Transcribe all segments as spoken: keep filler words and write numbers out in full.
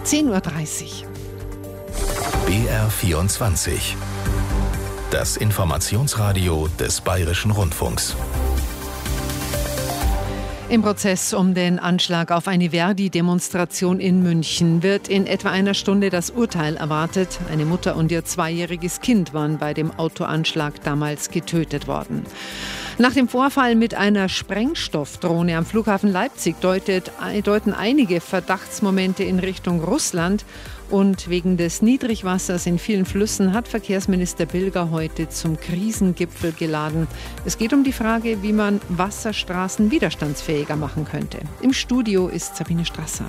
zehn Uhr dreißig. B R vierundzwanzig. Das Informationsradio des Bayerischen Rundfunks. Im Prozess um den Anschlag auf eine Verdi-Demonstration in München wird in etwa einer Stunde das Urteil erwartet. Eine Mutter und ihr zweijähriges Kind waren bei dem Autoanschlag damals getötet worden. Nach dem Vorfall mit einer Sprengstoffdrohne am Flughafen Leipzig deutet, deuten einige Verdachtsmomente in Richtung Russland. Und wegen des Niedrigwassers in vielen Flüssen hat Verkehrsminister Bilger heute zum Krisengipfel geladen. Es geht um die Frage, wie man Wasserstraßen widerstandsfähiger machen könnte. Im Studio ist Sabine Strasser.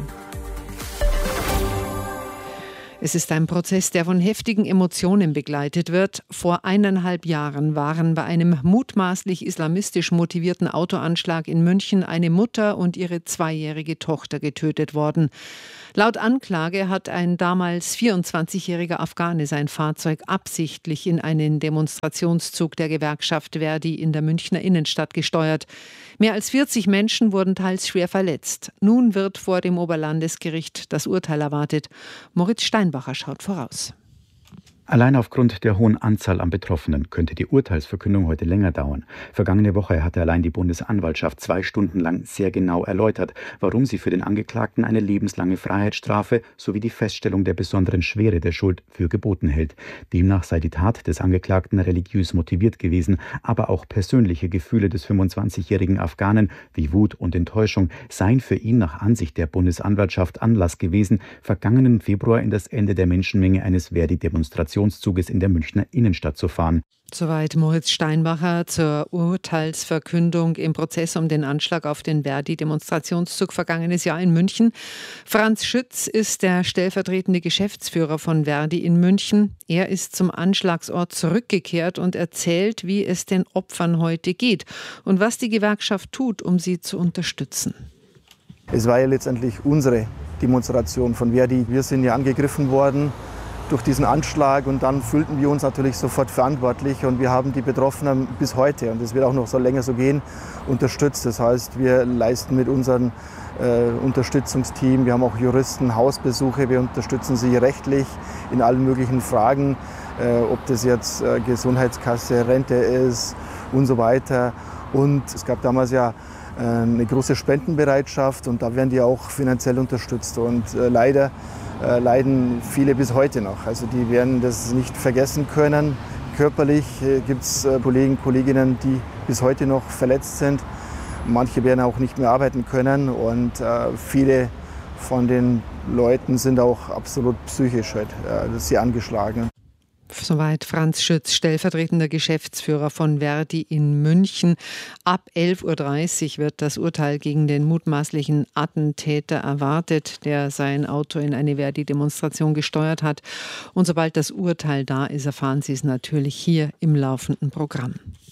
Es ist ein Prozess, der von heftigen Emotionen begleitet wird. Vor eineinhalb Jahren waren bei einem mutmaßlich islamistisch motivierten Autoanschlag in München eine Mutter und ihre zweijährige Tochter getötet worden. Laut Anklage hat ein damals vierundzwanzigjähriger Afghane sein Fahrzeug absichtlich in einen Demonstrationszug der Gewerkschaft Verdi in der Münchner Innenstadt gesteuert. Mehr als vierzig Menschen wurden teils schwer verletzt. Nun wird vor dem Oberlandesgericht das Urteil erwartet. Moritz Steinbacher schaut voraus. Allein aufgrund der hohen Anzahl an Betroffenen könnte die Urteilsverkündung heute länger dauern. Vergangene Woche hatte allein die Bundesanwaltschaft zwei Stunden lang sehr genau erläutert, warum sie für den Angeklagten eine lebenslange Freiheitsstrafe sowie die Feststellung der besonderen Schwere der Schuld für geboten hält. Demnach sei die Tat des Angeklagten religiös motiviert gewesen, aber auch persönliche Gefühle des fünfundzwanzigjährigen Afghanen wie Wut und Enttäuschung seien für ihn nach Ansicht der Bundesanwaltschaft Anlass gewesen, vergangenen Februar in das Ende der Menschenmenge eines Verdi-Demonstrationszuges in der Münchner Innenstadt zu fahren. Soweit Moritz Steinbacher zur Urteilsverkündung im Prozess um den Anschlag auf den Verdi-Demonstrationszug vergangenes Jahr in München. Franz Schütz ist der stellvertretende Geschäftsführer von Verdi in München. Er ist zum Anschlagsort zurückgekehrt und erzählt, wie es den Opfern heute geht und was die Gewerkschaft tut, um sie zu unterstützen. Es war ja letztendlich unsere Demonstration von Verdi. Wir sind ja angegriffen worden durch diesen Anschlag und dann fühlten wir uns natürlich sofort verantwortlich und wir haben die Betroffenen bis heute, und das wird auch noch so länger so gehen, unterstützt. Das heißt, wir leisten mit unserem äh, Unterstützungsteam, wir haben auch Juristen, Hausbesuche, wir unterstützen sie rechtlich in allen möglichen Fragen, äh, ob das jetzt äh, Gesundheitskasse, Rente ist und so weiter. Und es gab damals ja äh, eine große Spendenbereitschaft und da werden die auch finanziell unterstützt und äh, leider Äh, leiden viele bis heute noch. Also die werden das nicht vergessen können. Körperlich äh, gibt es äh, Kollegen, Kolleginnen, die bis heute noch verletzt sind. Manche werden auch nicht mehr arbeiten können und äh, viele von den Leuten sind auch absolut psychisch halt, äh, sie angeschlagen. Soweit Franz Schütz, stellvertretender Geschäftsführer von Verdi in München. Ab elf Uhr dreißig wird das Urteil gegen den mutmaßlichen Attentäter erwartet, der sein Auto in eine Verdi-Demonstration gesteuert hat. Und sobald das Urteil da ist, erfahren Sie es natürlich hier im laufenden Programm.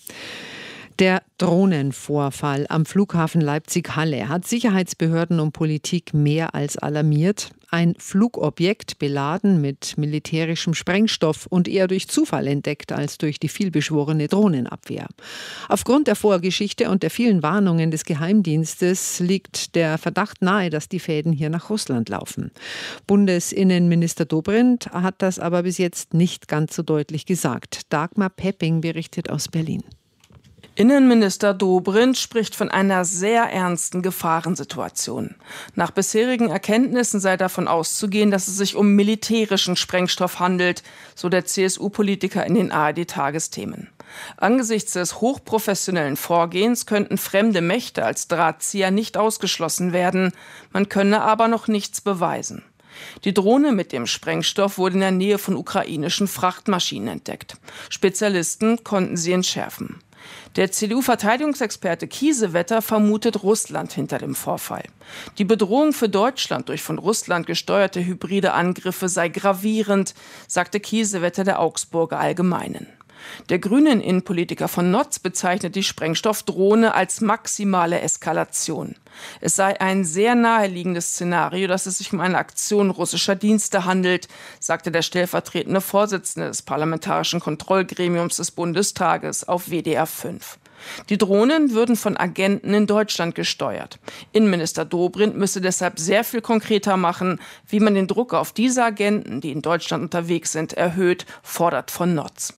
Der Drohnenvorfall am Flughafen Leipzig-Halle hat Sicherheitsbehörden und Politik mehr als alarmiert. Ein Flugobjekt beladen mit militärischem Sprengstoff und eher durch Zufall entdeckt als durch die vielbeschworene Drohnenabwehr. Aufgrund der Vorgeschichte und der vielen Warnungen des Geheimdienstes liegt der Verdacht nahe, dass die Fäden hier nach Russland laufen. Bundesinnenminister Dobrindt hat das aber bis jetzt nicht ganz so deutlich gesagt. Dagmar Pepping berichtet aus Berlin. Innenminister Dobrindt spricht von einer sehr ernsten Gefahrensituation. Nach bisherigen Erkenntnissen sei davon auszugehen, dass es sich um militärischen Sprengstoff handelt, so der C S U-Politiker in den A R D-Tagesthemen. Angesichts des hochprofessionellen Vorgehens könnten fremde Mächte als Drahtzieher nicht ausgeschlossen werden. Man könne aber noch nichts beweisen. Die Drohne mit dem Sprengstoff wurde in der Nähe von ukrainischen Frachtmaschinen entdeckt. Spezialisten konnten sie entschärfen. Der C D U-Verteidigungsexperte Kiesewetter vermutet Russland hinter dem Vorfall. Die Bedrohung für Deutschland durch von Russland gesteuerte hybride Angriffe sei gravierend, sagte Kiesewetter der Augsburger Allgemeinen. Der grünen Innenpolitiker von Notz bezeichnet die Sprengstoffdrohne als maximale Eskalation. Es sei ein sehr naheliegendes Szenario, dass es sich um eine Aktion russischer Dienste handelt, sagte der stellvertretende Vorsitzende des Parlamentarischen Kontrollgremiums des Bundestages auf W D R fünf. Die Drohnen würden von Agenten in Deutschland gesteuert. Innenminister Dobrindt müsse deshalb sehr viel konkreter machen, wie man den Druck auf diese Agenten, die in Deutschland unterwegs sind, erhöht, fordert von Notz.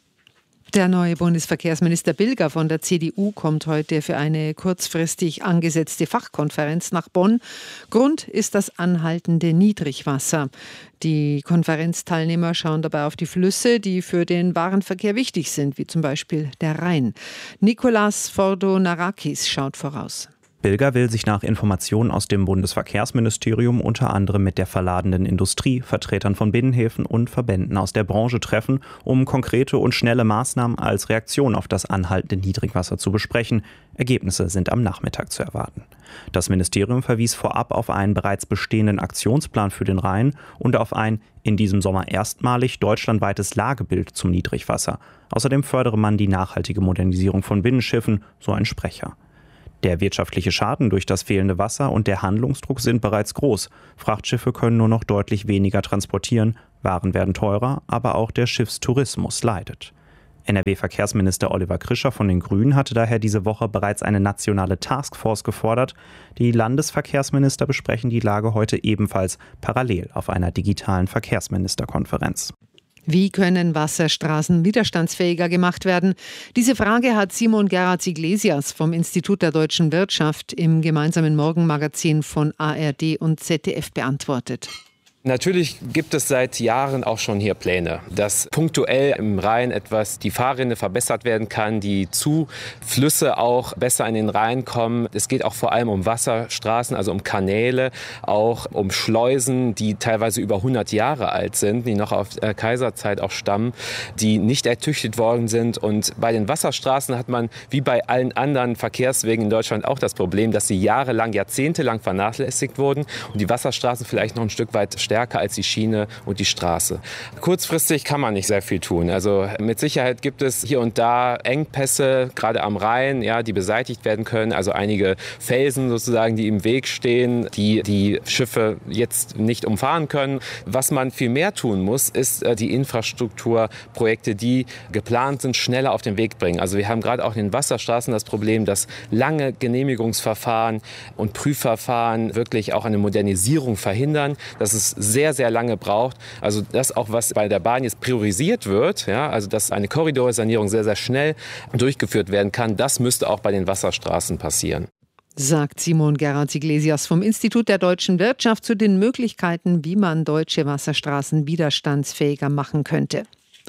Der neue Bundesverkehrsminister Bilger von der C D U kommt heute für eine kurzfristig angesetzte Fachkonferenz nach Bonn. Grund ist das anhaltende Niedrigwasser. Die Konferenzteilnehmer schauen dabei auf die Flüsse, die für den Warenverkehr wichtig sind, wie zum Beispiel der Rhein. Nikolas Fordonarakis schaut voraus. Bilger will sich nach Informationen aus dem Bundesverkehrsministerium unter anderem mit der verladenen Industrie, Vertretern von Binnenhäfen und Verbänden aus der Branche treffen, um konkrete und schnelle Maßnahmen als Reaktion auf das anhaltende Niedrigwasser zu besprechen. Ergebnisse sind am Nachmittag zu erwarten. Das Ministerium verwies vorab auf einen bereits bestehenden Aktionsplan für den Rhein und auf ein in diesem Sommer erstmalig deutschlandweites Lagebild zum Niedrigwasser. Außerdem fördere man die nachhaltige Modernisierung von Binnenschiffen, so ein Sprecher. Der wirtschaftliche Schaden durch das fehlende Wasser und der Handlungsdruck sind bereits groß. Frachtschiffe können nur noch deutlich weniger transportieren, Waren werden teurer, aber auch der Schiffstourismus leidet. N R W-Verkehrsminister Oliver Krischer von den Grünen hatte daher diese Woche bereits eine nationale Taskforce gefordert. Die Landesverkehrsminister besprechen die Lage heute ebenfalls parallel auf einer digitalen Verkehrsministerkonferenz. Wie können Wasserstraßen widerstandsfähiger gemacht werden? Diese Frage hat Simon Geratz-Iglesias vom Institut der deutschen Wirtschaft im gemeinsamen Morgenmagazin von A R D und Z D F beantwortet. Natürlich gibt es seit Jahren auch schon hier Pläne, dass punktuell im Rhein etwas die Fahrrinne verbessert werden kann, die Zuflüsse auch besser in den Rhein kommen. Es geht auch vor allem um Wasserstraßen, also um Kanäle, auch um Schleusen, die teilweise über hundert Jahre alt sind, die noch auf äh, Kaiserzeit auch stammen, die nicht ertüchtigt worden sind. Und bei den Wasserstraßen hat man wie bei allen anderen Verkehrswegen in Deutschland auch das Problem, dass sie jahrelang, jahrzehntelang vernachlässigt wurden und die Wasserstraßen vielleicht noch ein Stück weit stärker als die Schiene und die Straße. Kurzfristig kann man nicht sehr viel tun. Also mit Sicherheit gibt es hier und da Engpässe, gerade am Rhein, ja, die beseitigt werden können. Also einige Felsen sozusagen, die im Weg stehen, die die Schiffe jetzt nicht umfahren können. Was man viel mehr tun muss, ist die Infrastrukturprojekte, die geplant sind, schneller auf den Weg bringen. Also wir haben gerade auch in den Wasserstraßen das Problem, dass lange Genehmigungsverfahren und Prüfverfahren wirklich auch eine Modernisierung verhindern. Das ist sehr, sehr lange braucht. Also das auch, was bei der Bahn jetzt priorisiert wird, ja, also dass eine Korridorsanierung sehr, sehr schnell durchgeführt werden kann, das müsste auch bei den Wasserstraßen passieren. Sagt Simon Geratz-Iglesias vom Institut der deutschen Wirtschaft zu den Möglichkeiten, wie man deutsche Wasserstraßen widerstandsfähiger machen könnte.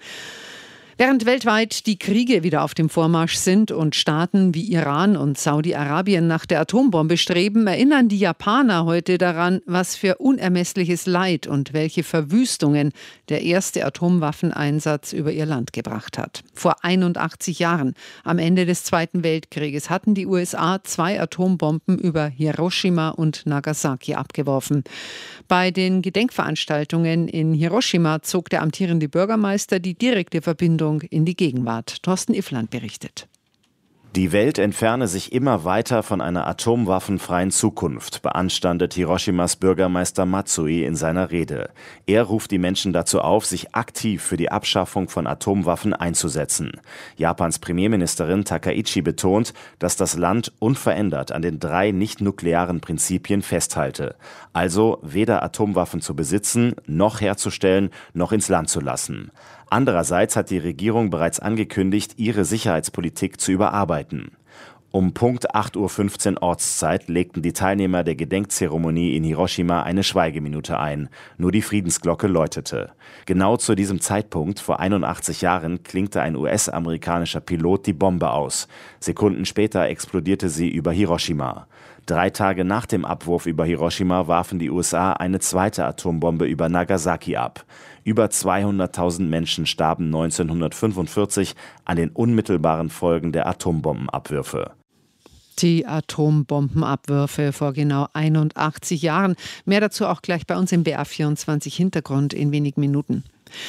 Während weltweit die Kriege wieder auf dem Vormarsch sind und Staaten wie Iran und Saudi-Arabien nach der Atombombe streben, erinnern die Japaner heute daran, was für unermessliches Leid und welche Verwüstungen der erste Atomwaffeneinsatz über ihr Land gebracht hat. Vor einundachtzig Jahren, am Ende des Zweiten Weltkrieges, hatten die U S A zwei Atombomben über Hiroshima und Nagasaki abgeworfen. Bei den Gedenkveranstaltungen in Hiroshima zog der amtierende Bürgermeister die direkte Verbindung in die Gegenwart. Thorsten Iffland berichtet. Die Welt entferne sich immer weiter von einer atomwaffenfreien Zukunft, beanstandet Hiroshimas Bürgermeister Matsui in seiner Rede. Er ruft die Menschen dazu auf, sich aktiv für die Abschaffung von Atomwaffen einzusetzen. Japans Premierministerin Takaichi betont, dass das Land unverändert an den drei nicht-nuklearen Prinzipien festhalte. Also weder Atomwaffen zu besitzen, noch herzustellen, noch ins Land zu lassen. Andererseits hat die Regierung bereits angekündigt, ihre Sicherheitspolitik zu überarbeiten. Um Punkt acht Uhr fünfzehn Ortszeit legten die Teilnehmer der Gedenkzeremonie in Hiroshima eine Schweigeminute ein. Nur die Friedensglocke läutete. Genau zu diesem Zeitpunkt, vor einundachtzig Jahren, klinkte ein U S-amerikanischer Pilot die Bombe aus. Sekunden später explodierte sie über Hiroshima. Drei Tage nach dem Abwurf über Hiroshima warfen die U S A eine zweite Atombombe über Nagasaki ab. Über zweihunderttausend Menschen starben neunzehnhundertfünfundvierzig an den unmittelbaren Folgen der Atombombenabwürfe. Die Atombombenabwürfe vor genau einundachtzig Jahren. Mehr dazu auch gleich bei uns im B R vierundzwanzig Hintergrund in wenigen Minuten.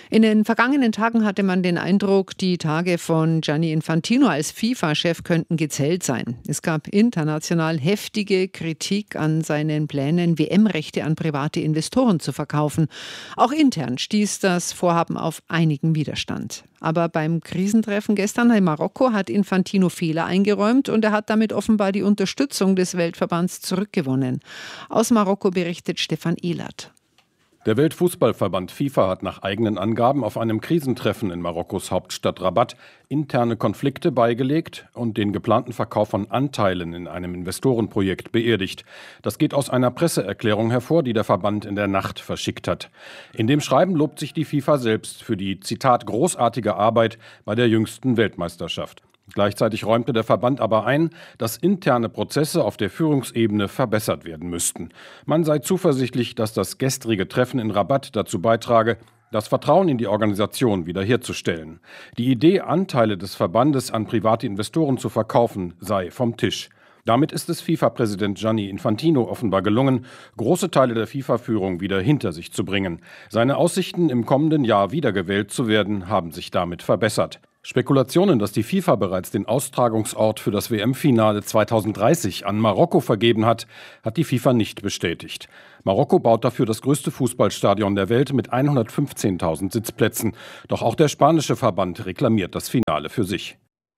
In den vergangenen Tagen hatte man den Eindruck, die Tage von Gianni Infantino als FIFA-Chef könnten gezählt sein. Es gab international heftige Kritik an seinen Plänen, W M-Rechte an private Investoren zu verkaufen. Auch intern stieß das Vorhaben auf einigen Widerstand. Aber beim Krisentreffen gestern in Marokko hat Infantino Fehler eingeräumt und er hat damit offenbar die Unterstützung des Weltverbands zurückgewonnen. Aus Marokko berichtet Stefan Ehlert. Der Weltfußballverband FIFA hat nach eigenen Angaben auf einem Krisentreffen in Marokkos Hauptstadt Rabat interne Konflikte beigelegt und den geplanten Verkauf von Anteilen in einem Investorenprojekt beerdigt. Das geht aus einer Presseerklärung hervor, die der Verband in der Nacht verschickt hat. In dem Schreiben lobt sich die FIFA selbst für die, Zitat, großartige Arbeit bei der jüngsten Weltmeisterschaft. Gleichzeitig räumte der Verband aber ein, dass interne Prozesse auf der Führungsebene verbessert werden müssten. Man sei zuversichtlich, dass das gestrige Treffen in Rabat dazu beitrage, das Vertrauen in die Organisation wiederherzustellen. Die Idee, Anteile des Verbandes an private Investoren zu verkaufen, sei vom Tisch. Damit ist es FIFA-Präsident Gianni Infantino offenbar gelungen, große Teile der FIFA-Führung wieder hinter sich zu bringen. Seine Aussichten, im kommenden Jahr wiedergewählt zu werden, haben sich damit verbessert. Spekulationen, dass die FIFA bereits den Austragungsort für das W M-Finale zweitausenddreißig an Marokko vergeben hat, hat die FIFA nicht bestätigt. Marokko baut dafür das größte Fußballstadion der Welt mit hundertfünfzehntausend Sitzplätzen. Doch auch der spanische Verband reklamiert das Finale für sich.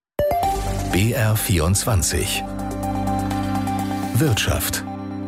B R vierundzwanzig Wirtschaft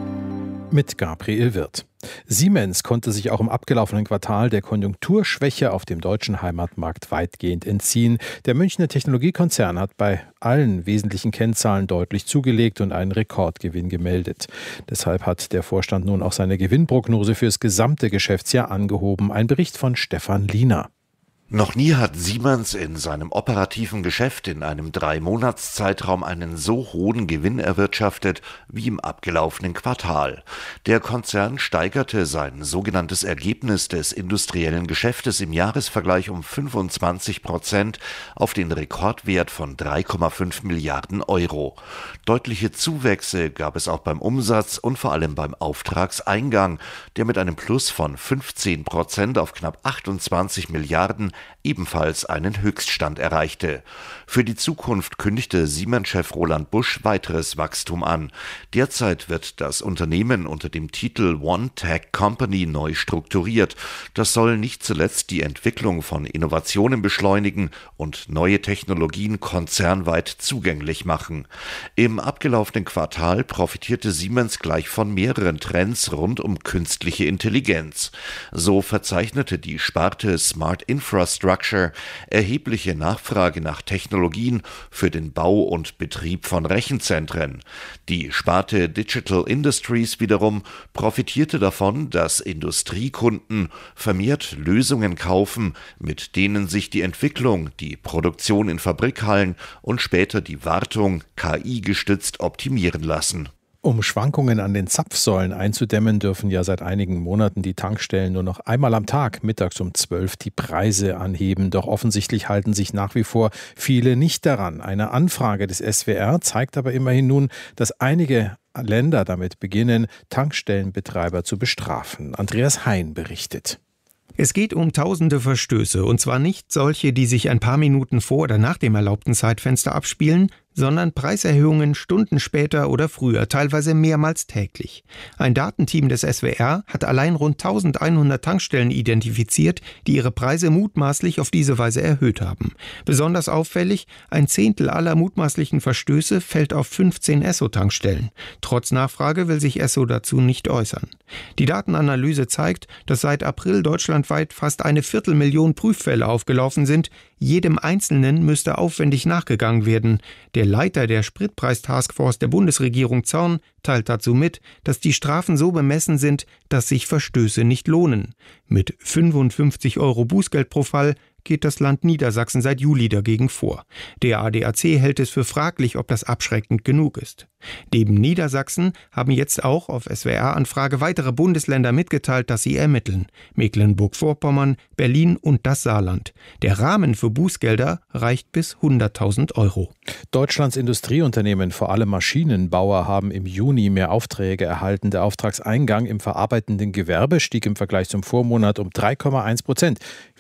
mit Gabriel Wirth. Siemens konnte sich auch im abgelaufenen Quartal der Konjunkturschwäche auf dem deutschen Heimatmarkt weitgehend entziehen. Der Münchner Technologiekonzern hat bei allen wesentlichen Kennzahlen deutlich zugelegt und einen Rekordgewinn gemeldet. Deshalb hat der Vorstand nun auch seine Gewinnprognose für das gesamte Geschäftsjahr angehoben. Ein Bericht von Stefan Liener. Noch nie hat Siemens in seinem operativen Geschäft in einem Drei-Monats-Zeitraum einen so hohen Gewinn erwirtschaftet wie im abgelaufenen Quartal. Der Konzern steigerte sein sogenanntes Ergebnis des industriellen Geschäftes im Jahresvergleich um fünfundzwanzig Prozent auf den Rekordwert von drei Komma fünf Milliarden Euro. Deutliche Zuwächse gab es auch beim Umsatz und vor allem beim Auftragseingang, der mit einem Plus von fünfzehn Prozent auf knapp achtundzwanzig Milliarden ebenfalls einen Höchststand erreichte. Für die Zukunft kündigte Siemens-Chef Roland Busch weiteres Wachstum an. Derzeit wird das Unternehmen unter dem Titel One Tech Company neu strukturiert. Das soll nicht zuletzt die Entwicklung von Innovationen beschleunigen und neue Technologien konzernweit zugänglich machen. Im abgelaufenen Quartal profitierte Siemens gleich von mehreren Trends rund um künstliche Intelligenz. So verzeichnete die Sparte Smart Infrastructure erhebliche Nachfrage nach Technologien für den Bau und Betrieb von Rechenzentren. Die Sparte Digital Industries wiederum profitierte davon, dass Industriekunden vermehrt Lösungen kaufen, mit denen sich die Entwicklung, die Produktion in Fabrikhallen und später die Wartung K I-gestützt optimieren lassen. Um Schwankungen an den Zapfsäulen einzudämmen, dürfen ja seit einigen Monaten die Tankstellen nur noch einmal am Tag, mittags um zwölf, die Preise anheben. Doch offensichtlich halten sich nach wie vor viele nicht daran. Eine Anfrage des S W R zeigt aber immerhin nun, dass einige Länder damit beginnen, Tankstellenbetreiber zu bestrafen. Andreas Hein berichtet. Es geht um tausende Verstöße, und zwar nicht solche, die sich ein paar Minuten vor oder nach dem erlaubten Zeitfenster abspielen, sondern Preiserhöhungen Stunden später oder früher, teilweise mehrmals täglich. Ein Datenteam des S W R hat allein rund eintausendeinhundert Tankstellen identifiziert, die ihre Preise mutmaßlich auf diese Weise erhöht haben. Besonders auffällig, ein Zehntel aller mutmaßlichen Verstöße fällt auf fünfzehn Esso-Tankstellen. Trotz Nachfrage will sich Esso dazu nicht äußern. Die Datenanalyse zeigt, dass seit April deutschlandweit fast eine Viertelmillion Prüffälle aufgelaufen sind. Jedem Einzelnen müsste aufwendig nachgegangen werden. Der Leiter der Spritpreis-Taskforce der Bundesregierung Zorn teilt dazu mit, dass die Strafen so bemessen sind, dass sich Verstöße nicht lohnen. Mit fünfundfünfzig Euro Bußgeld pro Fall geht das Land Niedersachsen seit Juli dagegen vor. Der A D A C hält es für fraglich, ob das abschreckend genug ist. Neben Niedersachsen haben jetzt auch auf S W R-Anfrage weitere Bundesländer mitgeteilt, dass sie ermitteln. Mecklenburg-Vorpommern, Berlin und das Saarland. Der Rahmen für Bußgelder reicht bis hunderttausend Euro. Deutschlands Industrieunternehmen, vor allem Maschinenbauer, haben im Juni mehr Aufträge erhalten. Der Auftragseingang im verarbeitenden Gewerbe stieg im Vergleich zum Vormonat um drei Komma eins Prozent.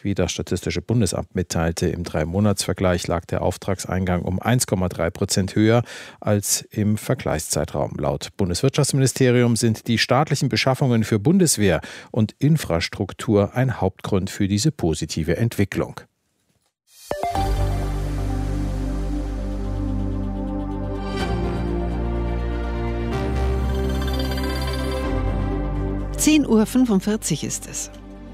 Wie das Statistische Bundesamt mitteilte, im Drei-Monats-Vergleich lag der Auftragseingang um eins Komma drei Prozent höher als im Vergleichszeitraum. Laut Bundeswirtschaftsministerium sind die staatlichen Beschaffungen für Bundeswehr und Infrastruktur ein Hauptgrund für diese positive Entwicklung. zehn Uhr fünfundvierzig ist es.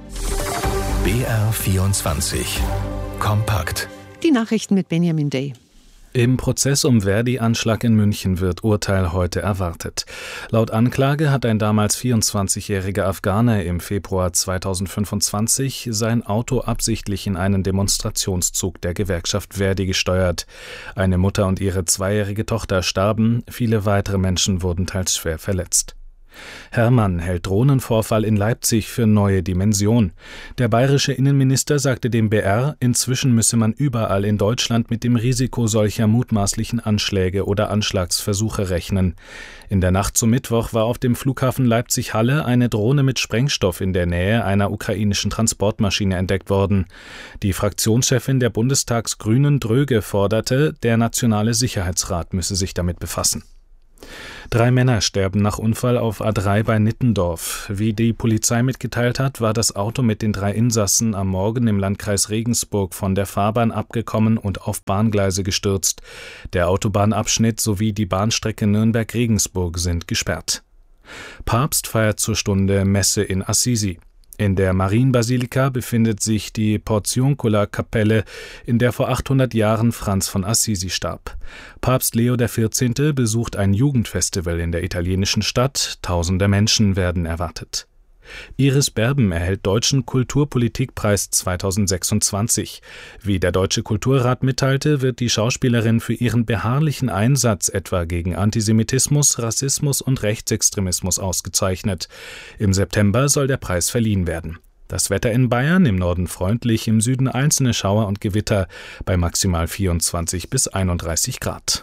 B R vierundzwanzig. Kompakt. Die Nachrichten mit Benjamin Day. Im Prozess um Verdi-Anschlag in München wird Urteil heute erwartet. Laut Anklage hat ein damals vierundzwanzigjähriger Afghaner im Februar zweitausendfünfundzwanzig sein Auto absichtlich in einen Demonstrationszug der Gewerkschaft Verdi gesteuert. Eine Mutter und ihre zweijährige Tochter starben, viele weitere Menschen wurden teils schwer verletzt. Herrmann hält Drohnenvorfall in Leipzig für neue Dimension. Der bayerische Innenminister sagte dem B R, inzwischen müsse man überall in Deutschland mit dem Risiko solcher mutmaßlichen Anschläge oder Anschlagsversuche rechnen. In der Nacht zum Mittwoch war auf dem Flughafen Leipzig-Halle eine Drohne mit Sprengstoff in der Nähe einer ukrainischen Transportmaschine entdeckt worden. Die Fraktionschefin der Bundestagsgrünen Dröge forderte, der Nationale Sicherheitsrat müsse sich damit befassen. Drei Männer sterben nach Unfall auf A drei bei Nittendorf. Wie die Polizei mitgeteilt hat, war das Auto mit den drei Insassen am Morgen im Landkreis Regensburg von der Fahrbahn abgekommen und auf Bahngleise gestürzt. Der Autobahnabschnitt sowie die Bahnstrecke Nürnberg-Regensburg sind gesperrt. Papst feiert zur Stunde Messe in Assisi. In der Marienbasilika befindet sich die Portiuncula-Kapelle, in der vor achthundert Jahren Franz von Assisi starb. Papst Leo der vierzehnte besucht ein Jugendfestival in der italienischen Stadt. Tausende Menschen werden erwartet. Iris Berben erhält Deutschen Kulturpolitikpreis zweitausendsechsundzwanzig. Wie der Deutsche Kulturrat mitteilte, wird die Schauspielerin für ihren beharrlichen Einsatz etwa gegen Antisemitismus, Rassismus und Rechtsextremismus ausgezeichnet. Im September soll der Preis verliehen werden. Das Wetter in Bayern, im Norden freundlich, im Süden einzelne Schauer und Gewitter bei maximal vierundzwanzig bis einunddreißig Grad.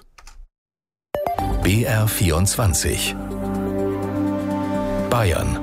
B R vierundzwanzig. Bayern.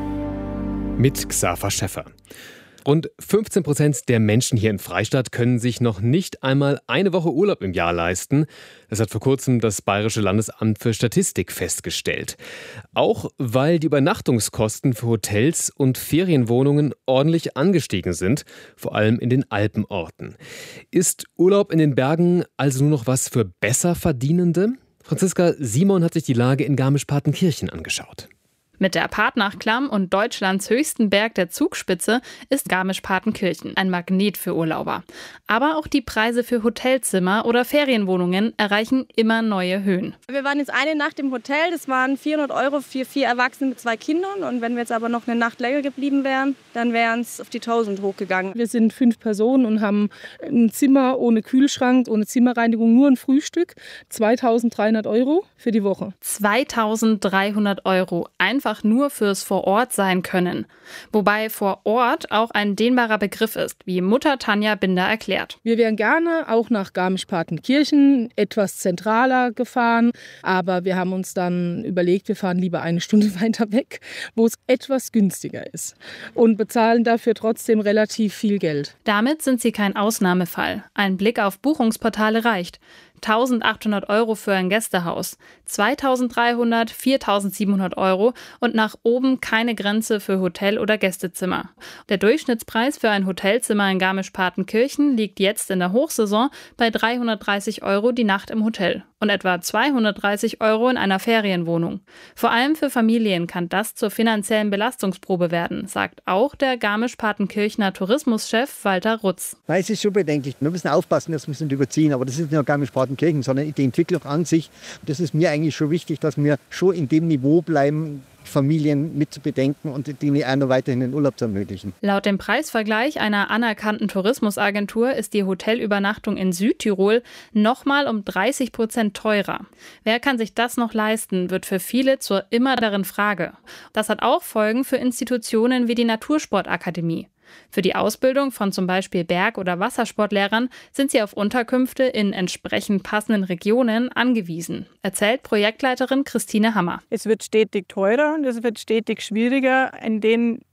Mit Xaver Schäffer. Rund fünfzehn Prozent der Menschen hier im Freistaat können sich noch nicht einmal eine Woche Urlaub im Jahr leisten. Das hat vor kurzem das Bayerische Landesamt für Statistik festgestellt. Auch weil die Übernachtungskosten für Hotels und Ferienwohnungen ordentlich angestiegen sind, vor allem in den Alpenorten. Ist Urlaub in den Bergen also nur noch was für Besserverdienende? Franziska Simon hat sich die Lage in Garmisch-Partenkirchen angeschaut. Mit der Partnachklamm und Deutschlands höchsten Berg der Zugspitze ist Garmisch-Partenkirchen ein Magnet für Urlauber. Aber auch die Preise für Hotelzimmer oder Ferienwohnungen erreichen immer neue Höhen. Wir waren jetzt eine Nacht im Hotel, das waren vierhundert Euro für vier Erwachsene mit zwei Kindern. Und wenn wir jetzt aber noch eine Nacht länger geblieben wären, dann wären es auf die tausend hochgegangen. Wir sind fünf Personen und haben ein Zimmer ohne Kühlschrank, ohne Zimmerreinigung, nur ein Frühstück. zweitausenddreihundert Euro für die Woche. zweitausenddreihundert Euro, einfach nur fürs Vor-Ort-Sein können. Wobei vor Ort auch ein dehnbarer Begriff ist, wie Mutter Tanja Binder erklärt. Wir wären gerne auch nach Garmisch-Partenkirchen etwas zentraler gefahren, aber wir haben uns dann überlegt, wir fahren lieber eine Stunde weiter weg, wo es etwas günstiger ist und bezahlen dafür trotzdem relativ viel Geld. Damit sind sie kein Ausnahmefall. Ein Blick auf Buchungsportale reicht. eintausendachthundert Euro für ein Gästehaus, zweitausenddreihundert, viertausendsiebenhundert Euro und nach oben keine Grenze für Hotel- oder Gästezimmer. Der Durchschnittspreis für ein Hotelzimmer in Garmisch-Partenkirchen liegt jetzt in der Hochsaison bei dreihundertdreißig Euro die Nacht im Hotel und etwa zweihundertdreißig Euro in einer Ferienwohnung. Vor allem für Familien kann das zur finanziellen Belastungsprobe werden, sagt auch der Garmisch-Partenkirchener Tourismuschef Walter Rutz. Nein, es ist schon bedenklich. Wir müssen aufpassen, dass wir es nicht überziehen. Aber das ist nicht nur Garmisch-Partenkirchen, sondern die Entwicklung an sich. Das ist mir eigentlich schon wichtig, dass wir schon in dem Niveau bleiben, Familien mit zu bedenken und denen auch noch weiterhin den Urlaub zu ermöglichen. Laut dem Preisvergleich einer anerkannten Tourismusagentur ist die Hotelübernachtung in Südtirol nochmal um dreißig Prozent teurer. Wer kann sich das noch leisten, wird für viele zur immereren Frage. Das hat auch Folgen für Institutionen wie die Natursportakademie. Für die Ausbildung von zum Beispiel Berg- oder Wassersportlehrern sind sie auf Unterkünfte in entsprechend passenden Regionen angewiesen, erzählt Projektleiterin Christine Hammer. Es wird stetig teurer und es wird stetig schwieriger, in den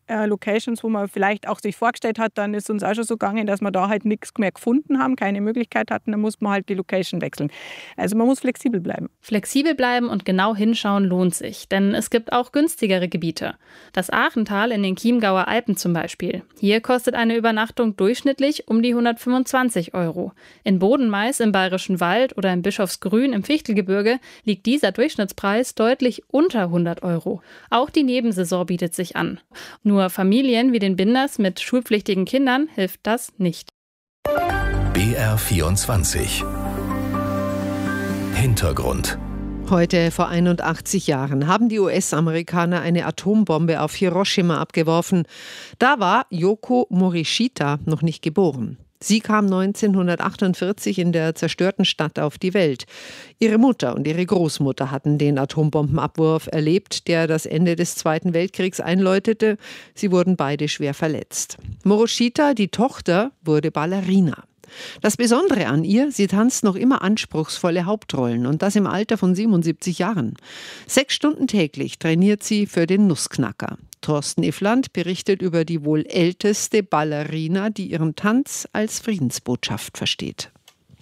äh, Locations, wo man vielleicht auch sich vorgestellt hat, dann ist uns auch schon so gegangen, dass wir da halt nichts mehr gefunden haben, keine Möglichkeit hatten, dann muss man halt die Location wechseln. Also man muss flexibel bleiben. Flexibel bleiben und genau hinschauen lohnt sich, denn es gibt auch günstigere Gebiete. Das Aachental in den Chiemgauer Alpen zum Beispiel. Hier kostet eine Übernachtung durchschnittlich um die hundertfünfundzwanzig Euro. In Bodenmais im Bayerischen Wald oder in Bischofsgrün im Fichtelgebirge liegt dieser Durchschnittspreis deutlich unter hundert Euro. Auch die Nebensaison bietet sich an. Nur Familien wie den Binders mit schulpflichtigen Kindern hilft das nicht. B R vierundzwanzig Hintergrund. Heute vor einundachtzig Jahren haben die U S-Amerikaner eine Atombombe auf Hiroshima abgeworfen. Da war Yoko Morishita noch nicht geboren. Sie kam neunzehnhundertachtundvierzig in der zerstörten Stadt auf die Welt. Ihre Mutter und ihre Großmutter hatten den Atombombenabwurf erlebt, der das Ende des Zweiten Weltkriegs einläutete. Sie wurden beide schwer verletzt. Morishita, die Tochter, wurde Ballerina. Das Besondere an ihr, sie tanzt noch immer anspruchsvolle Hauptrollen und das im Alter von siebenundsiebzig Jahren. Sechs Stunden täglich trainiert sie für den Nussknacker. Thorsten Iffland berichtet über die wohl älteste Ballerina, die ihren Tanz als Friedensbotschaft versteht.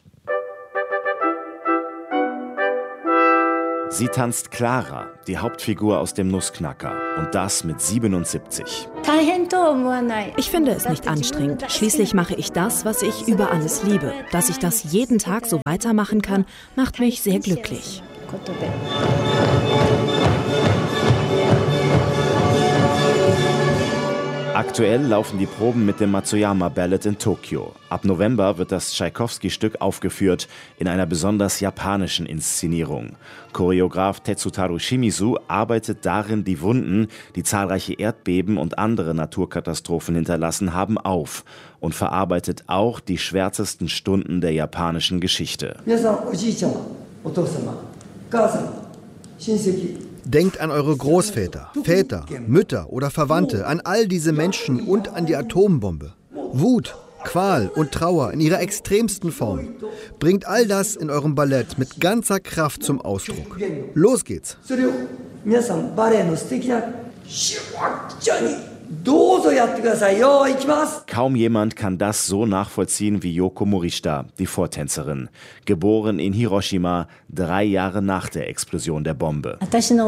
Sie tanzt Clara, die Hauptfigur aus dem Nussknacker, und das mit siebenundsiebzig. Ich finde es nicht anstrengend. Schließlich mache ich das, was ich über alles liebe. Dass ich das jeden Tag so weitermachen kann, macht mich sehr glücklich. Aktuell laufen die Proben mit dem Matsuyama Ballet in Tokio. Ab November wird das Tschaikowski-Stück aufgeführt in einer besonders japanischen Inszenierung. Choreograf Tetsutaru Shimizu arbeitet darin die Wunden, die zahlreiche Erdbeben und andere Naturkatastrophen hinterlassen haben, auf und verarbeitet auch die schwärzesten Stunden der japanischen Geschichte. Denkt an eure Großväter, Väter, Mütter oder Verwandte, an all diese Menschen und an die Atombombe. Wut, Qual und Trauer in ihrer extremsten Form. Bringt all das in eurem Ballett mit ganzer Kraft zum Ausdruck. Los geht's! Kaum jemand kann das so nachvollziehen wie Yoko Morishita, die Vortänzerin. Geboren in Hiroshima, drei Jahre nach der Explosion der Bombe.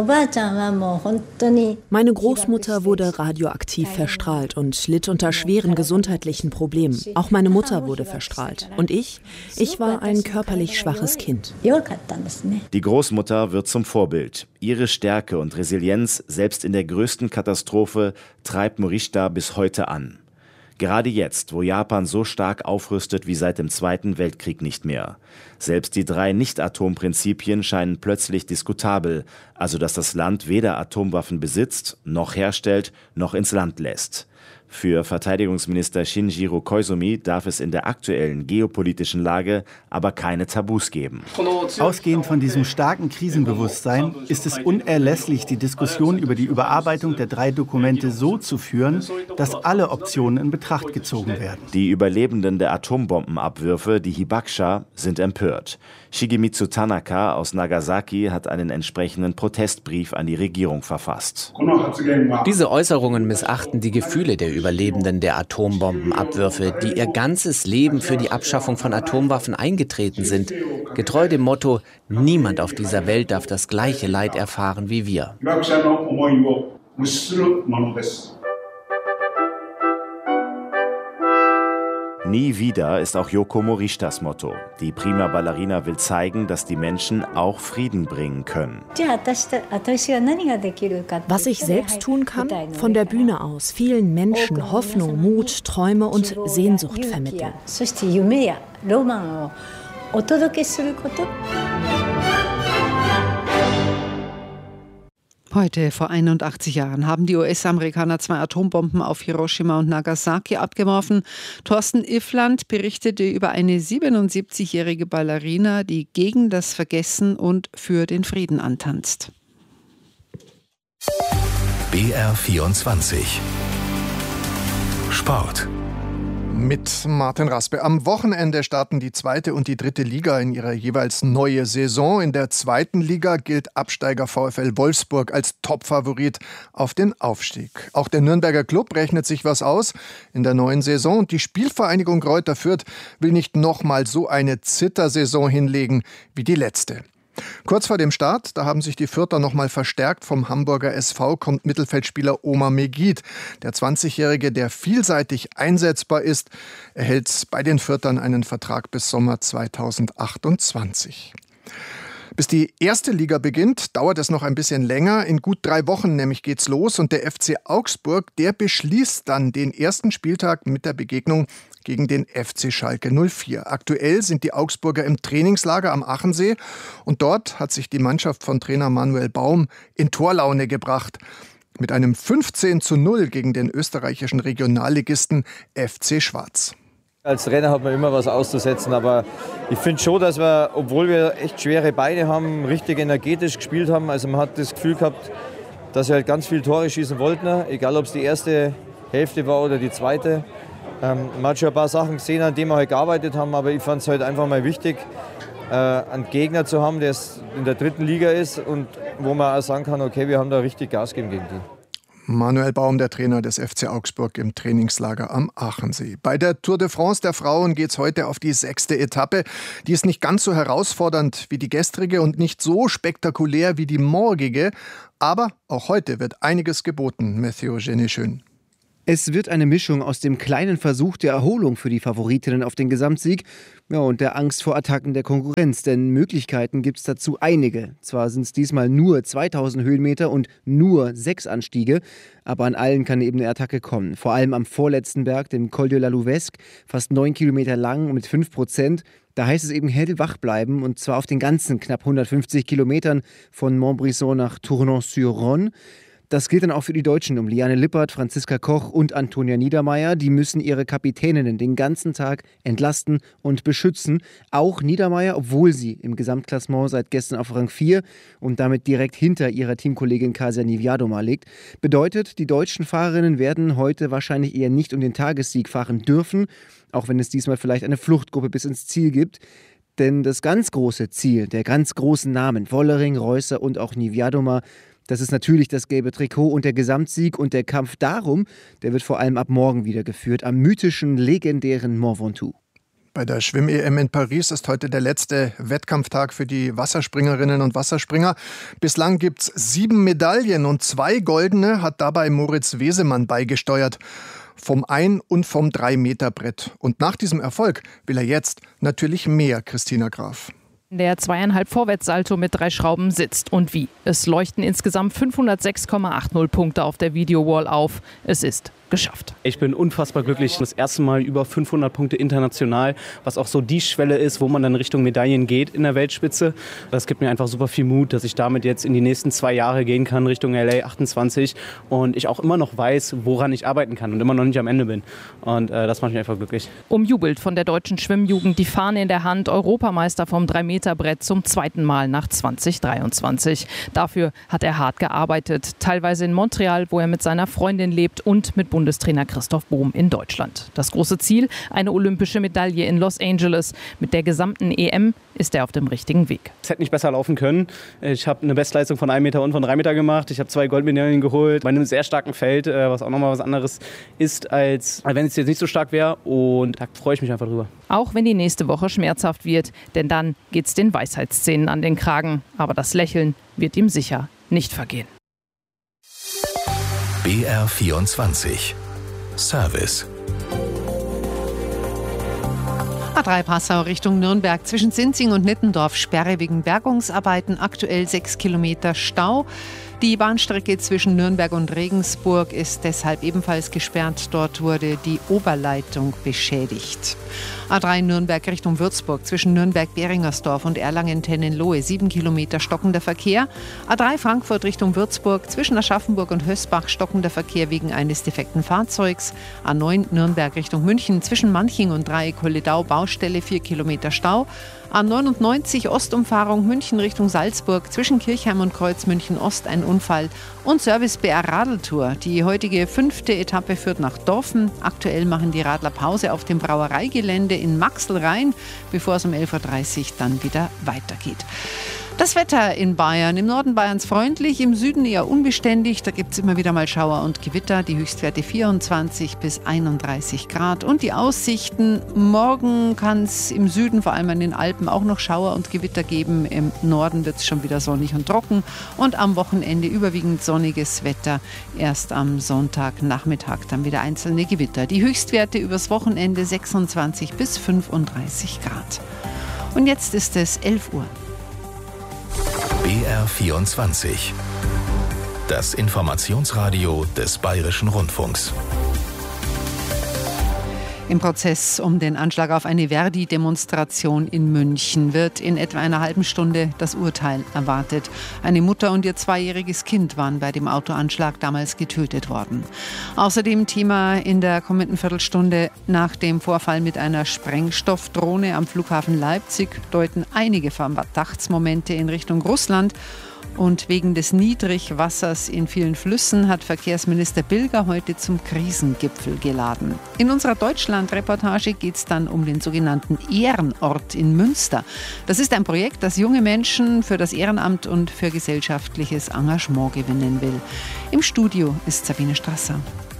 Meine Großmutter wurde radioaktiv verstrahlt und litt unter schweren gesundheitlichen Problemen. Auch meine Mutter wurde verstrahlt. Und ich? Ich war ein körperlich schwaches Kind. Die Großmutter wird zum Vorbild. Ihre Stärke und Resilienz, selbst in der größten Katastrophe, treibt Morishita bis heute an. Gerade jetzt, wo Japan so stark aufrüstet wie seit dem Zweiten Weltkrieg nicht mehr. Selbst die drei Nicht-Atom-Prinzipien scheinen plötzlich diskutabel, also dass das Land weder Atomwaffen besitzt, noch herstellt, noch ins Land lässt. Für Verteidigungsminister Shinjiro Koizumi darf es in der aktuellen geopolitischen Lage aber keine Tabus geben. Ausgehend von diesem starken Krisenbewusstsein ist es unerlässlich, die Diskussion über die Überarbeitung der drei Dokumente so zu führen, dass alle Optionen in Betracht gezogen werden. Die Überlebenden der Atombombenabwürfe, die Hibakusha, sind empört. Shigemitsu Tanaka aus Nagasaki hat einen entsprechenden Protestbrief an die Regierung verfasst. Diese Äußerungen missachten die Gefühle der Überlebenden der Atombombenabwürfe, die ihr ganzes Leben für die Abschaffung von Atomwaffen eingetreten sind. Getreu dem Motto, niemand auf dieser Welt darf das gleiche Leid erfahren wie wir. Nie wieder ist auch Yoko Morishitas Motto. Die Prima Ballerina will zeigen, dass die Menschen auch Frieden bringen können. Was ich selbst tun kann, von der Bühne aus vielen Menschen Hoffnung, Mut, Träume und Sehnsucht vermitteln. Heute vor einundachtzig Jahren haben die U S-Amerikaner zwei Atombomben auf Hiroshima und Nagasaki abgeworfen. Thorsten Iffland berichtete über eine siebenundsiebzigjährige Ballerina, die gegen das Vergessen und für den Frieden antanzt. B R vierundzwanzig Sport. Mit Martin Raspe. Am Wochenende starten die zweite und die dritte Liga in ihre jeweils neue Saison. In der zweiten Liga gilt Absteiger VfL Wolfsburg als Topfavorit auf den Aufstieg. Auch der Nürnberger Club rechnet sich was aus in der neuen Saison. Und die Spielvereinigung Greuther Fürth will nicht nochmal so eine Zittersaison hinlegen wie die letzte. Kurz vor dem Start, da haben sich die Fürther noch mal verstärkt. Vom Hamburger S V kommt Mittelfeldspieler Omar Megid. Der zwanzigjährige, der vielseitig einsetzbar ist, erhält bei den Fürthern einen Vertrag bis Sommer zweitausendachtundzwanzig. Bis die erste Liga beginnt, dauert es noch ein bisschen länger. In gut drei Wochen nämlich geht's los und der F C Augsburg, der beschließt dann den ersten Spieltag mit der Begegnung gegen den F C Schalke null vier. Aktuell sind die Augsburger im Trainingslager am Achensee und dort hat sich die Mannschaft von Trainer Manuel Baum in Torlaune gebracht. Mit einem fünfzehn zu null gegen den österreichischen Regionalligisten F C Schwarz. Als Trainer hat man immer was auszusetzen, aber ich finde schon, dass wir, obwohl wir echt schwere Beine haben, richtig energetisch gespielt haben. Also man hat das Gefühl gehabt, dass wir halt ganz viele Tore schießen wollten, egal ob es die erste Hälfte war oder die zweite. Ähm, man hat schon ein paar Sachen gesehen, an denen wir halt gearbeitet haben, aber ich fand es halt einfach mal wichtig, äh, einen Gegner zu haben, der in der dritten Liga ist und wo man auch sagen kann, okay, wir haben da richtig Gas gegeben gegen die. Manuel Baum, der Trainer des F C Augsburg im Trainingslager am Achensee. Bei der Tour de France der Frauen geht es heute auf die sechste Etappe. Die ist nicht ganz so herausfordernd wie die gestrige und nicht so spektakulär wie die morgige. Aber auch heute wird einiges geboten, Mathieu Genet-Schön. Es wird eine Mischung aus dem kleinen Versuch der Erholung für die Favoritinnen auf den Gesamtsieg, ja, und der Angst vor Attacken der Konkurrenz. Denn Möglichkeiten gibt es dazu einige. Zwar sind es diesmal nur zweitausend Höhenmeter und nur sechs Anstiege, aber an allen kann eben eine Attacke kommen. Vor allem am vorletzten Berg, dem Col de la Louvesque, fast neun Kilometer lang und mit fünf Prozent. Da heißt es eben hellwach bleiben, und zwar auf den ganzen knapp hundertfünfzig Kilometern von Montbrison nach Tournon-sur-Rhône. Das gilt dann auch für die Deutschen um Liane Lippert, Franziska Koch und Antonia Niedermeier. Die müssen ihre Kapitäninnen den ganzen Tag entlasten und beschützen. Auch Niedermeier, obwohl sie im Gesamtklassement seit gestern auf Rang vier und damit direkt hinter ihrer Teamkollegin Kasia Niewiadoma liegt. Bedeutet, die deutschen Fahrerinnen werden heute wahrscheinlich eher nicht um den Tagessieg fahren dürfen, auch wenn es diesmal vielleicht eine Fluchtgruppe bis ins Ziel gibt. Denn das ganz große Ziel der ganz großen Namen, Wollering, Reusser und auch Niewiadoma, das ist natürlich das gelbe Trikot und der Gesamtsieg, und der Kampf darum, der wird vor allem ab morgen wieder geführt, am mythischen, legendären Mont Ventoux. Bei der Schwimm-E M in Paris ist heute der letzte Wettkampftag für die Wasserspringerinnen und Wasserspringer. Bislang gibt es sieben Medaillen und zwei goldene hat dabei Moritz Wesemann beigesteuert. Vom Ein- und vom Drei-Meter-Brett. Und nach diesem Erfolg will er jetzt natürlich mehr, Christina Graf. Der zweieinhalb Vorwärtssalto mit drei Schrauben sitzt. Und wie? Es leuchten insgesamt fünfhundertsechs Komma achtzig Punkte auf der Videowall auf. Es ist geschafft. Ich bin unfassbar glücklich. Das erste Mal über fünfhundert Punkte international, was auch so die Schwelle ist, wo man dann Richtung Medaillen geht in der Weltspitze. Das gibt mir einfach super viel Mut, dass ich damit jetzt in die nächsten zwei Jahre gehen kann, Richtung L A achtundzwanzig. Und ich auch immer noch weiß, woran ich arbeiten kann und immer noch nicht am Ende bin. Und äh, das macht mich einfach glücklich. Umjubelt von der deutschen Schwimmjugend, die Fahne in der Hand, Europameister vom drei Meter Brett zum zweiten Mal nach zwanzig dreiundzwanzig. Dafür hat er hart gearbeitet, teilweise in Montreal, wo er mit seiner Freundin lebt, und mit Bundestrainer Christoph Bohm in Deutschland. Das große Ziel, eine olympische Medaille in Los Angeles. Mit der gesamten E M ist er auf dem richtigen Weg. Es hätte nicht besser laufen können. Ich habe eine Bestleistung von einem Meter und von drei Meter gemacht. Ich habe zwei Goldmedaillen geholt bei einem sehr starken Feld, was auch nochmal was anderes ist, als wenn es jetzt nicht so stark wäre. Und da freue ich mich einfach drüber. Auch wenn die nächste Woche schmerzhaft wird, denn dann geht's den Weisheitszähnen an den Kragen. Aber das Lächeln wird ihm sicher nicht vergehen. B R vierundzwanzig Service. A drei Passau Richtung Nürnberg, zwischen Sinzing und Nittendorf Sperre wegen Bergungsarbeiten, aktuell sechs Kilometer Stau. Die Bahnstrecke zwischen Nürnberg und Regensburg ist deshalb ebenfalls gesperrt. Dort wurde die Oberleitung beschädigt. A drei Nürnberg Richtung Würzburg, zwischen Nürnberg-Beringersdorf und Erlangen-Tennenlohe, sieben Kilometer stockender Verkehr. A drei Frankfurt Richtung Würzburg, zwischen Aschaffenburg und Hösbach stockender Verkehr wegen eines defekten Fahrzeugs. A neun Nürnberg Richtung München, zwischen Manching und Dreieck-Holledau Baustelle, vier Kilometer Stau. A neunundneunzig Ostumfahrung München Richtung Salzburg zwischen Kirchheim und Kreuz München Ost ein Unfall. Und Service B R Radeltour. Die heutige fünfte Etappe führt nach Dorfen. Aktuell machen die Radler Pause auf dem Brauereigelände in Maxl-Rhein, bevor es um elf Uhr dreißig dann wieder weitergeht. Das Wetter in Bayern, im Norden Bayerns freundlich, im Süden eher unbeständig. Da gibt es immer wieder mal Schauer und Gewitter, die Höchstwerte vierundzwanzig bis einunddreißig Grad. Und die Aussichten, morgen kann es im Süden, vor allem an den Alpen, auch noch Schauer und Gewitter geben. Im Norden wird es schon wieder sonnig und trocken. Und am Wochenende überwiegend sonniges Wetter. Erst am Sonntagnachmittag dann wieder einzelne Gewitter. Die Höchstwerte übers Wochenende sechsundzwanzig bis fünfunddreißig Grad. Und jetzt ist es elf Uhr. B R vierundzwanzig. Das Informationsradio des Bayerischen Rundfunks. Im Prozess um den Anschlag auf eine Verdi-Demonstration in München wird in etwa einer halben Stunde das Urteil erwartet. Eine Mutter und ihr zweijähriges Kind waren bei dem Autoanschlag damals getötet worden. Außerdem Thema in der kommenden Viertelstunde: Nach dem Vorfall mit einer Sprengstoffdrohne am Flughafen Leipzig deuten einige Verdachtsmomente in Richtung Russland. Und wegen des Niedrigwassers in vielen Flüssen hat Verkehrsminister Bilger heute zum Krisengipfel geladen. In unserer Deutschland-Reportage geht es dann um den sogenannten Ehrenort in Münster. Das ist ein Projekt, das junge Menschen für das Ehrenamt und für gesellschaftliches Engagement gewinnen will. Im Studio ist Sabine Strasser.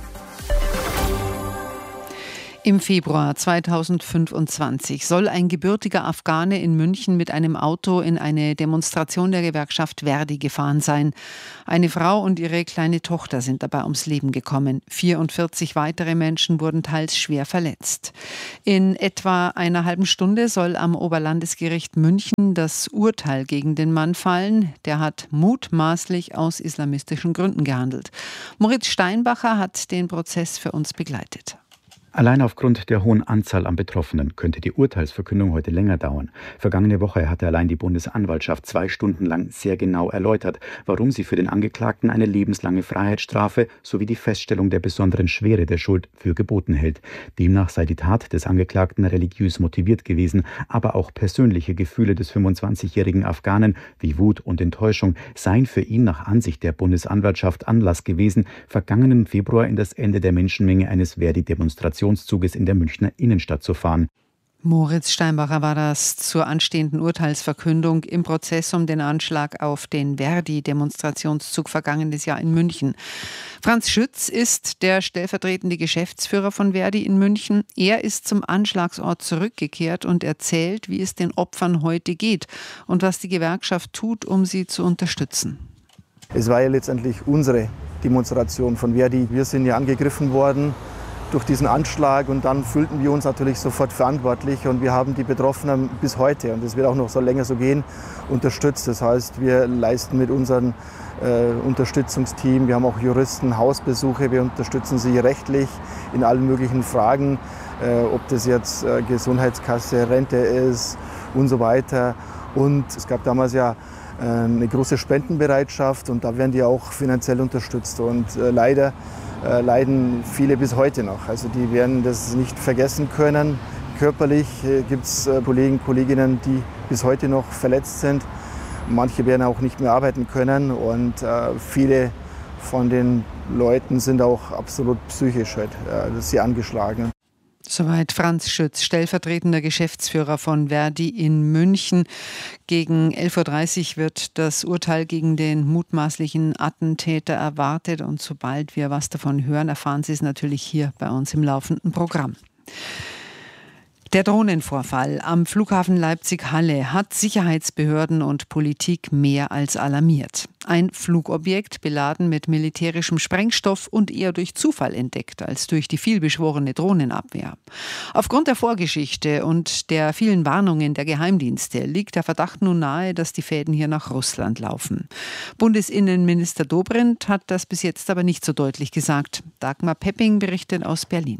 Im Februar zweitausendfünfundzwanzig soll ein gebürtiger Afghane in München mit einem Auto in eine Demonstration der Gewerkschaft Verdi gefahren sein. Eine Frau und ihre kleine Tochter sind dabei ums Leben gekommen. vierundvierzig weitere Menschen wurden teils schwer verletzt. In etwa einer halben Stunde soll am Oberlandesgericht München das Urteil gegen den Mann fallen. Der hat mutmaßlich aus islamistischen Gründen gehandelt. Moritz Steinbacher hat den Prozess für uns begleitet. Allein aufgrund der hohen Anzahl an Betroffenen könnte die Urteilsverkündung heute länger dauern. Vergangene Woche hatte allein die Bundesanwaltschaft zwei Stunden lang sehr genau erläutert, warum sie für den Angeklagten eine lebenslange Freiheitsstrafe sowie die Feststellung der besonderen Schwere der Schuld für geboten hält. Demnach sei die Tat des Angeklagten religiös motiviert gewesen, aber auch persönliche Gefühle des fünfundzwanzigjährigen Afghanen wie Wut und Enttäuschung seien für ihn nach Ansicht der Bundesanwaltschaft Anlass gewesen, vergangenen Februar in das Ende der Menschenmenge eines Verdi-Demonstrationszuges in der Münchner Innenstadt zu fahren. Moritz Steinbacher war das zur anstehenden Urteilsverkündung im Prozess um den Anschlag auf den Verdi-Demonstrationszug vergangenes Jahr in München. Franz Schütz ist der stellvertretende Geschäftsführer von Verdi in München. Er ist zum Anschlagsort zurückgekehrt und erzählt, wie es den Opfern heute geht und was die Gewerkschaft tut, um sie zu unterstützen. Es war ja letztendlich unsere Demonstration von Verdi. Wir sind ja angegriffen worden durch diesen Anschlag und dann fühlten wir uns natürlich sofort verantwortlich und wir haben die Betroffenen bis heute, und das wird auch noch so länger so gehen, unterstützt. Das heißt, wir leisten mit unserem äh, Unterstützungsteam, wir haben auch Juristen, Hausbesuche, wir unterstützen sie rechtlich in allen möglichen Fragen, äh, ob das jetzt äh, Gesundheitskasse, Rente ist und so weiter. Und es gab damals ja äh, eine große Spendenbereitschaft und da werden die auch finanziell unterstützt und äh, leider Äh, leiden viele bis heute noch. Also die werden das nicht vergessen können. Körperlich äh, gibt es äh, Kollegen, Kolleginnen, die bis heute noch verletzt sind. Manche werden auch nicht mehr arbeiten können und äh, viele von den Leuten sind auch absolut psychisch halt, äh, sie angeschlagen. Soweit Franz Schütz, stellvertretender Geschäftsführer von Verdi in München. Gegen elf Uhr dreißig wird das Urteil gegen den mutmaßlichen Attentäter erwartet. Und sobald wir was davon hören, erfahren Sie es natürlich hier bei uns im laufenden Programm. Der Drohnenvorfall am Flughafen Leipzig-Halle hat Sicherheitsbehörden und Politik mehr als alarmiert. Ein Flugobjekt beladen mit militärischem Sprengstoff und eher durch Zufall entdeckt als durch die vielbeschworene Drohnenabwehr. Aufgrund der Vorgeschichte und der vielen Warnungen der Geheimdienste liegt der Verdacht nun nahe, dass die Fäden hier nach Russland laufen. Bundesinnenminister Dobrindt hat das bis jetzt aber nicht so deutlich gesagt. Dagmar Pepping berichtet aus Berlin.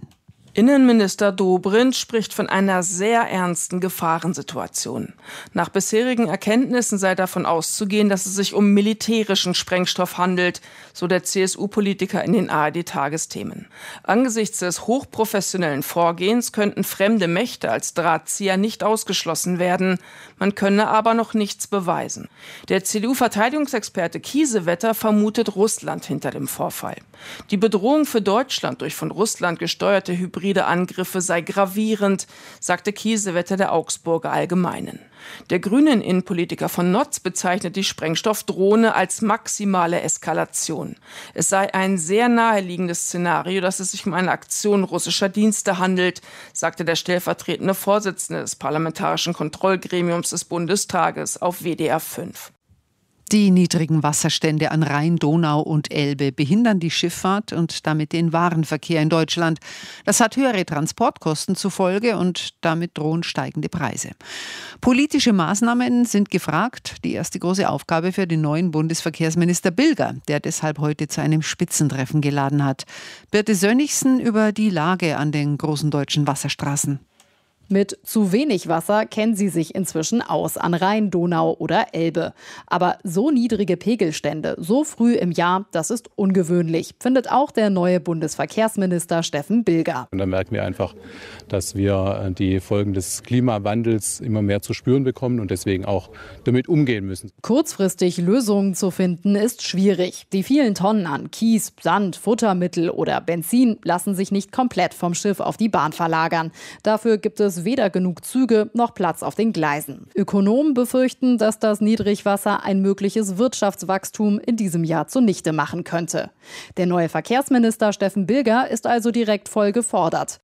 Innenminister Dobrindt spricht von einer sehr ernsten Gefahrensituation. Nach bisherigen Erkenntnissen sei davon auszugehen, dass es sich um militärischen Sprengstoff handelt, so der C S U-Politiker in den A R D-Tagesthemen. Angesichts des hochprofessionellen Vorgehens könnten fremde Mächte als Drahtzieher nicht ausgeschlossen werden. Man könne aber noch nichts beweisen. Der C D U-Verteidigungsexperte Kiesewetter vermutet Russland hinter dem Vorfall. Die Bedrohung für Deutschland durch von Russland gesteuerte Hybride Angriffe sei gravierend, sagte Kiesewetter der Augsburger Allgemeinen. Der grünen Innenpolitiker von Notz bezeichnet die Sprengstoffdrohne als maximale Eskalation. Es sei ein sehr naheliegendes Szenario, dass es sich um eine Aktion russischer Dienste handelt, sagte der stellvertretende Vorsitzende des Parlamentarischen Kontrollgremiums des Bundestages auf W D R fünf. Die niedrigen Wasserstände an Rhein, Donau und Elbe behindern die Schifffahrt und damit den Warenverkehr in Deutschland. Das hat höhere Transportkosten zur Folge und damit drohen steigende Preise. Politische Maßnahmen sind gefragt. Die erste große Aufgabe für den neuen Bundesverkehrsminister Bilger, der deshalb heute zu einem Spitzentreffen geladen hat. Birte Sönnigsen über die Lage an den großen deutschen Wasserstraßen. Mit zu wenig Wasser kennen sie sich inzwischen aus an Rhein, Donau oder Elbe. Aber so niedrige Pegelstände so früh im Jahr, das ist ungewöhnlich, findet auch der neue Bundesverkehrsminister Steffen Bilger. Und da merken wir einfach, dass wir die Folgen des Klimawandels immer mehr zu spüren bekommen und deswegen auch damit umgehen müssen. Kurzfristig Lösungen zu finden, ist schwierig. Die vielen Tonnen an Kies, Sand, Futtermittel oder Benzin lassen sich nicht komplett vom Schiff auf die Bahn verlagern. Dafür gibt es weder genug Züge noch Platz auf den Gleisen. Ökonomen befürchten, dass das Niedrigwasser ein mögliches Wirtschaftswachstum in diesem Jahr zunichte machen könnte. Der neue Verkehrsminister Steffen Bilger ist also direkt voll gefordert.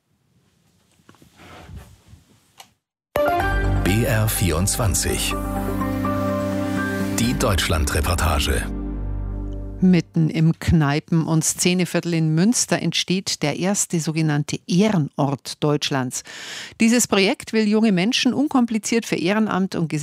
B R vierundzwanzig. Die Deutschlandreportage. Mitten im Kneipen- und Szeneviertel in Münster entsteht der erste sogenannte Ehrenort Deutschlands. Dieses Projekt will junge Menschen unkompliziert für Ehrenamt und Gesellschaft